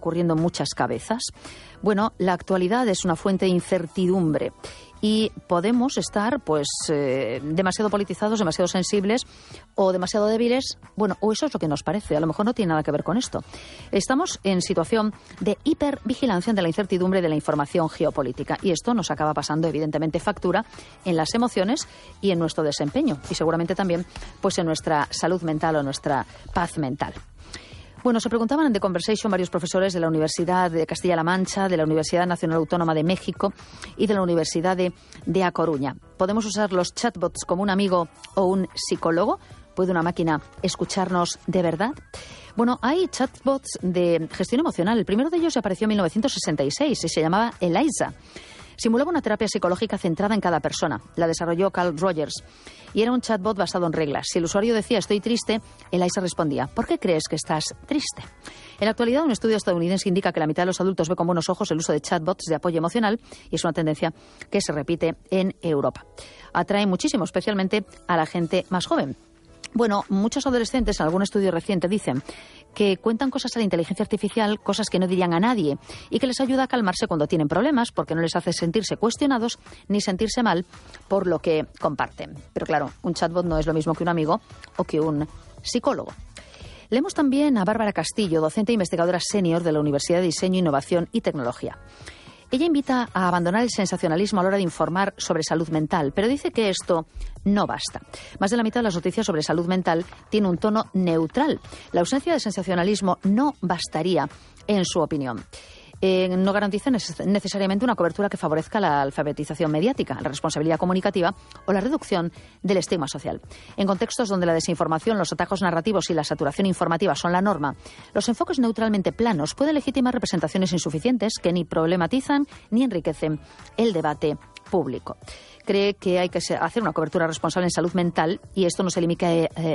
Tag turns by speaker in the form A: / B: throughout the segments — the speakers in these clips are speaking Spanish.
A: ocurriendo en muchas cabezas? Bueno, la actualidad es una fuente de incertidumbre y podemos estar demasiado politizados, demasiado sensibles o demasiado débiles. Bueno, o eso es lo que nos parece, a lo mejor no tiene nada que ver con esto. Estamos en situación de hipervigilancia ante la incertidumbre de la información geopolítica y esto nos acaba pasando evidentemente factura en las emociones y en nuestro desempeño y seguramente también en nuestra salud mental o nuestra paz mental. Bueno, se preguntaban en The Conversation varios profesores de la Universidad de Castilla-La Mancha, de la Universidad Nacional Autónoma de México y de la Universidad de A Coruña. ¿Podemos usar los chatbots como un amigo o un psicólogo? ¿Puede una máquina escucharnos de verdad? Bueno, hay chatbots de gestión emocional. El primero de ellos apareció en 1966 y se llamaba Eliza. Simulaba una terapia psicológica centrada en cada persona. La desarrolló Carl Rogers y era un chatbot basado en reglas. Si el usuario decía «estoy triste», Eliza respondía «¿por qué crees que estás triste?». En la actualidad, un estudio estadounidense indica que la mitad de los adultos ve con buenos ojos el uso de chatbots de apoyo emocional y es una tendencia que se repite en Europa. Atrae muchísimo, especialmente a la gente más joven. Bueno, muchos adolescentes, en algún estudio reciente, dicen que cuentan cosas a la inteligencia artificial, cosas que no dirían a nadie, y que les ayuda a calmarse cuando tienen problemas, porque no les hace sentirse cuestionados ni sentirse mal por lo que comparten. Pero claro, un chatbot no es lo mismo que un amigo o que un psicólogo. Leemos también a Bárbara Castillo, docente e investigadora senior de la Universidad de Diseño, Innovación y Tecnología. Ella invita a abandonar el sensacionalismo a la hora de informar sobre salud mental, pero dice que esto no basta. Más de la mitad de las noticias sobre salud mental tiene un tono neutral. La ausencia de sensacionalismo no bastaría, en su opinión. No garantiza necesariamente una cobertura que favorezca la alfabetización mediática, la responsabilidad comunicativa o la reducción del estigma social. En contextos donde la desinformación, los atajos narrativos y la saturación informativa son la norma, los enfoques neutralmente planos pueden legitimar representaciones insuficientes que ni problematizan ni enriquecen el debate público. Cree que hay que hacer una cobertura responsable en salud mental y esto no se limita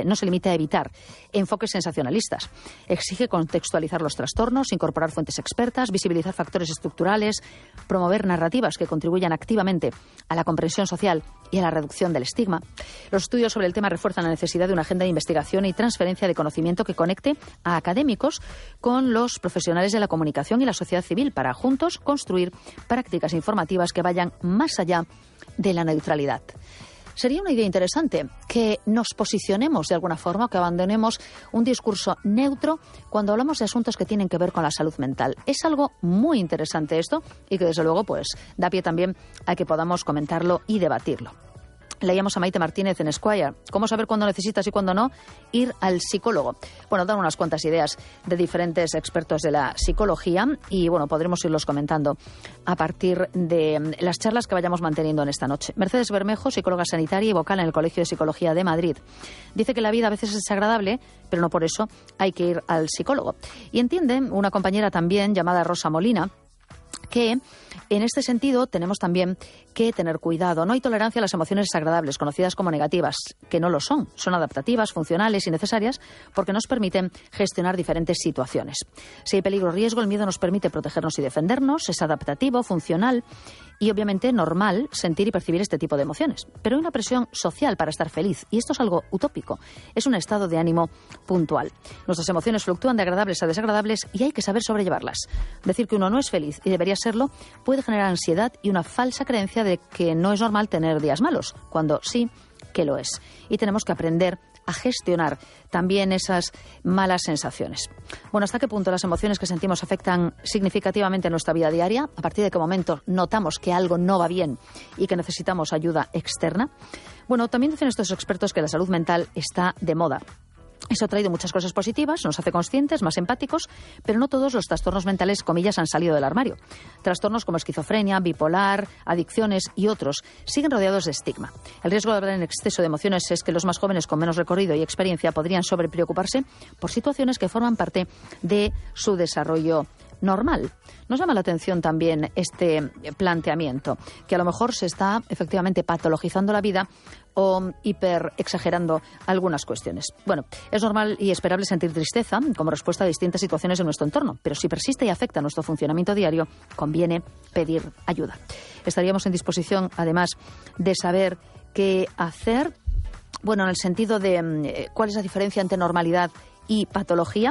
A: a evitar enfoques sensacionalistas. Exige contextualizar los trastornos, incorporar fuentes expertas, visibilizar factores estructurales, promover narrativas que contribuyan activamente a la comprensión social y a la reducción del estigma. Los estudios sobre el tema refuerzan la necesidad de una agenda de investigación y transferencia de conocimiento que conecte a académicos con los profesionales de la comunicación y la sociedad civil para juntos construir prácticas informativas que vayan más allá de la neutralidad. Sería una idea interesante que nos posicionemos de alguna forma, que abandonemos un discurso neutro cuando hablamos de asuntos que tienen que ver con la salud mental. Es algo muy interesante esto y que desde luego da pie también a que podamos comentarlo y debatirlo. Leíamos a Maite Martínez en Esquire. ¿Cómo saber cuándo necesitas y cuándo no ir al psicólogo? Bueno, dan unas cuantas ideas de diferentes expertos de la psicología y, podremos irlos comentando a partir de las charlas que vayamos manteniendo en esta noche. Mercedes Bermejo, psicóloga sanitaria y vocal en el Colegio de Psicología de Madrid. Dice que la vida a veces es desagradable, pero no por eso hay que ir al psicólogo. Y entiende una compañera también llamada Rosa Molina que en este sentido tenemos también que tener cuidado. No hay tolerancia a las emociones desagradables, conocidas como negativas, que no lo son. Son adaptativas, funcionales y necesarias porque nos permiten gestionar diferentes situaciones. Si hay peligro o riesgo, el miedo nos permite protegernos y defendernos. Es adaptativo, funcional y obviamente normal sentir y percibir este tipo de emociones. Pero hay una presión social para estar feliz y esto es algo utópico. Es un estado de ánimo puntual. Nuestras emociones fluctúan de agradables a desagradables y hay que saber sobrellevarlas. Decir que uno no es feliz y debería serlo puede generar ansiedad y una falsa creencia de que no es normal tener días malos, cuando sí que lo es. Y tenemos que aprender a gestionar también esas malas sensaciones. Bueno, ¿hasta qué punto las emociones que sentimos afectan significativamente nuestra vida diaria? ¿A partir de qué momento notamos que algo no va bien y que necesitamos ayuda externa? Bueno, también dicen estos expertos que la salud mental está de moda. Eso ha traído muchas cosas positivas, nos hace conscientes, más empáticos, pero no todos los trastornos mentales, comillas, han salido del armario. Trastornos como esquizofrenia, bipolar, adicciones y otros siguen rodeados de estigma. El riesgo de hablar en exceso de emociones es que los más jóvenes con menos recorrido y experiencia podrían sobrepreocuparse por situaciones que forman parte de su desarrollo normal. Nos llama la atención también este planteamiento, que a lo mejor se está efectivamente patologizando la vida o hiperexagerando algunas cuestiones. Bueno, es normal y esperable sentir tristeza como respuesta a distintas situaciones en nuestro entorno, pero si persiste y afecta nuestro funcionamiento diario, conviene pedir ayuda. Estaríamos en disposición, además, de saber qué hacer, bueno, en el sentido de cuál es la diferencia entre normalidad y patología.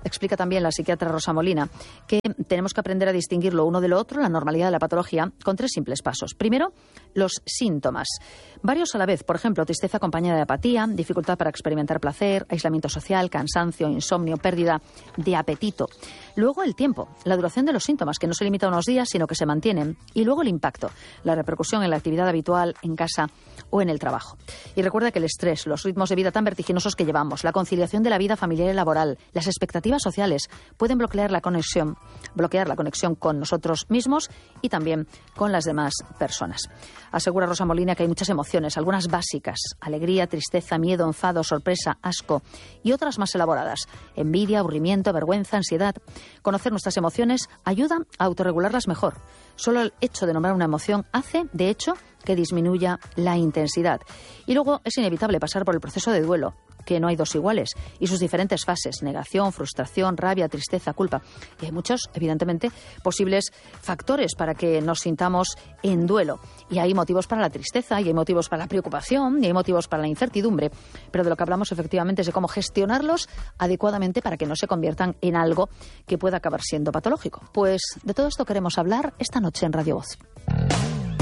A: explica también la psiquiatra Rosa Molina, que tenemos que aprender a distinguir lo uno de lo otro, la normalidad de la patología, con 3 simples pasos. Primero, los síntomas. Varios a la vez, por ejemplo, tristeza acompañada de apatía, dificultad para experimentar placer, aislamiento social, cansancio, insomnio, pérdida de apetito. Luego el tiempo, la duración de los síntomas, que no se limita a unos días, sino que se mantienen. Y luego el impacto, la repercusión en la actividad habitual, en casa o en el trabajo. Y recuerda que el estrés, los ritmos de vida tan vertiginosos que llevamos, la conciliación de la vida familiar y laboral, las expectativas sociales, pueden bloquear la conexión con nosotros mismos y también con las demás personas. Asegura Rosa Molina que hay muchas emociones, algunas básicas: alegría, tristeza, miedo, enfado, sorpresa, asco, y otras más elaboradas: envidia, aburrimiento, vergüenza, ansiedad. Conocer nuestras emociones ayuda a autorregularlas mejor. Solo el hecho de nombrar una emoción hace, de hecho, que disminuya la intensidad. Y luego es inevitable pasar por el proceso de duelo, que no hay dos iguales, y sus diferentes fases: negación, frustración, rabia, tristeza, culpa. Y hay muchos, evidentemente, posibles factores para que nos sintamos en duelo. Y hay motivos para la tristeza, y hay motivos para la preocupación, y hay motivos para la incertidumbre. Pero de lo que hablamos efectivamente es de cómo gestionarlos adecuadamente para que no se conviertan en algo que pueda acabar siendo patológico. Pues de todo esto queremos hablar esta noche en Radio Voz.